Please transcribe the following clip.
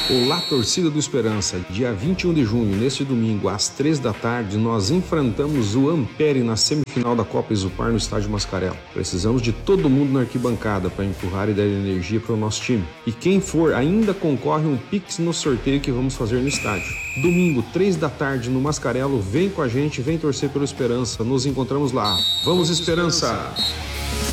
Olá, torcida do Esperança. Dia 21 de junho, neste domingo, às 3 da tarde, nós enfrentamos o Ampere na semifinal da Copa Isupar no Estádio Mascarello. Precisamos de todo mundo na arquibancada para empurrar e dar energia para o nosso time. E quem for ainda concorre um Pix no sorteio que vamos fazer no estádio. Domingo, 3 da tarde, no Mascarello, vem com a gente, vem torcer pelo Esperança. Nos encontramos lá. Vamos, Esperança!